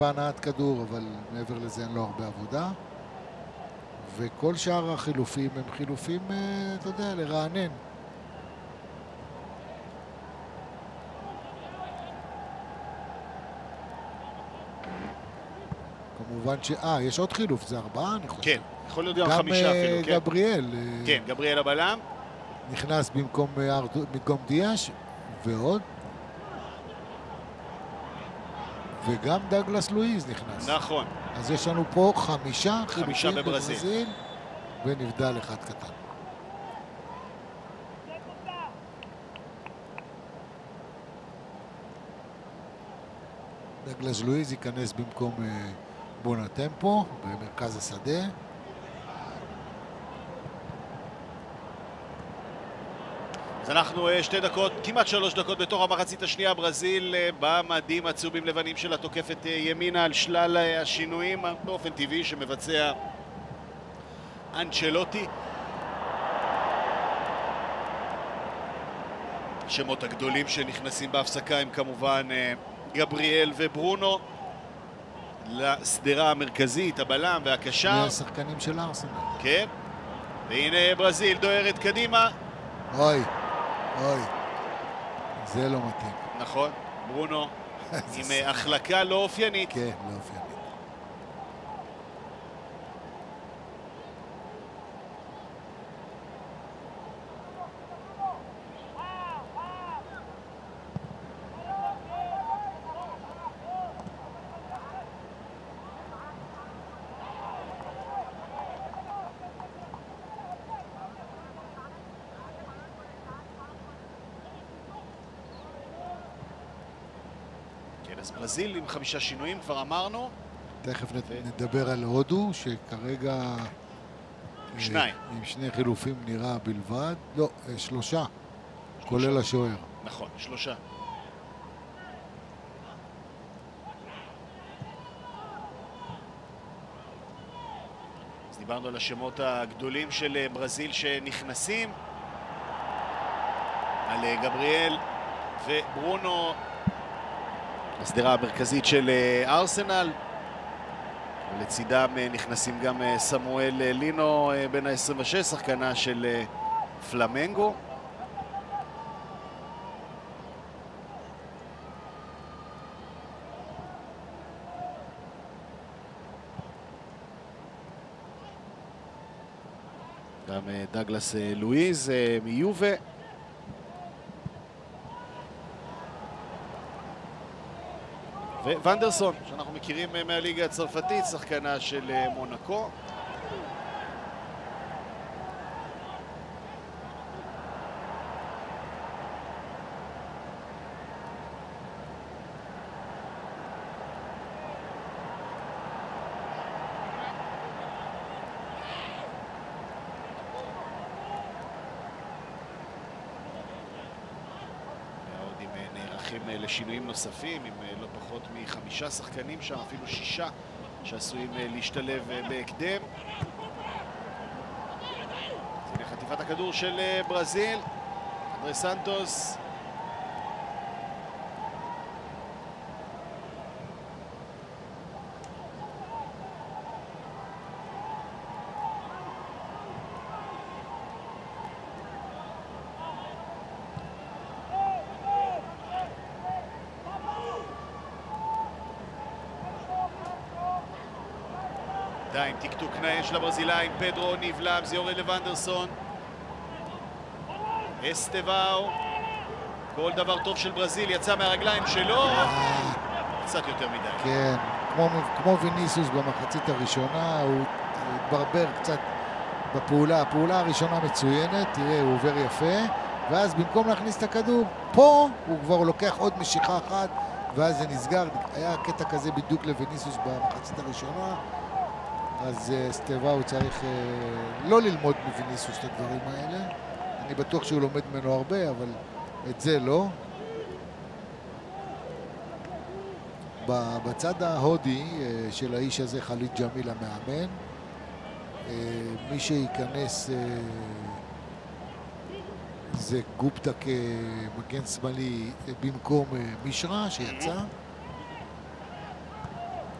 בהנעת כדור, אבל מעבר לזה אין לו הרבה עבודה. וכל שאר החילופים הם חילופים, אתה יודע, לרענן. כמובן יש עוד חילוף, זה 4, אני חושב. כן, יכול להיות גם 5 אפילו, כן. גם גבריאל. כן, גבריאל הבלם. נכנס במקום דיאש, ועוד. וגם דגלס לואיז נכנס. נכון. אז יש לנו פה 5 חילופים בברזיל. ונבדל אחד קטן. דגלס לואיז ייכנס במקום בונטמפו במרכז השדה. אז אנחנו 2 דקות, כמעט 3 דקות בתוך המחצית השנייה. ברזיל במדים הצהובים לבנים שלה תוקפת ימינה על שלל השינויים באופן טבעי שמבצע אנצ'לוטי. השמות הגדולים שנכנסים בהפסקה הם כמובן גבריאל וברונו. לסדרה המרכזית, הבלם והקשר. מהשחקנים של ארסנל. כן. והנה ברזיל דוהרת קדימה. אוי. זה לא מתאים. נכון, ברונו עם החלקה לא אופיינית. כן, לא אופיינית. אז ברזיל עם 5 שינויים, כבר אמרנו. תכף נדבר על הודו, שכרגע 2 עם 2 חילופים נראה בלבד. לא, 3, כולל השוער. נכון, 3. אז דיברנו על השמות הגדולים של ברזיל שנכנסים. על גבריאל וברונו. הסדרה המרכזית של ארסנל, ולצידם נכנסים גם סמואל לינו בן ה-26, שחקנה של פלמנגו. גם דגלס לואיז מיובה. וונדרסון, שאנחנו מכירים מהליגה הצרפתית, שחקנה של מונקו. לשינויים נוספים, עם לא פחות מ5 שחקנים שם, אפילו 6 שעשויים להשתלב בהקדם. אז הנה חטיפת הכדור של ברזיל, אנדרי סנטוס. עדיין טיקטוק נאה של הברזילאים, פדרו נבלם, זה יורד לוונדרסון. אסטבאו, כל דבר טוב של ברזיל יצא מהרגליים שלו, קצת יותר מדי. כן, כמו ויניסיוס במחצית הראשונה, הוא התברבר קצת בפעולה. הפעולה הראשונה מצוינת, תראה, הוא עובר יפה, ואז במקום להכניס את הכדור, פה הוא כבר לוקח עוד משיכה אחת, ואז זה נסגר. היה קטע כזה בדיוק לויניסיוס במחצית הראשונה. אז סטבאו צריך לא ללמוד מוויניסיוס את הדברים האלה. אני בטוח שהוא לומד ממנו הרבה, אבל את זה לא. בצד ההודי של האיש הזה, חליד ג'מיל המאמן, מי שייכנס זה גופטה כמגן שמאלי במקום מישרה שיצא.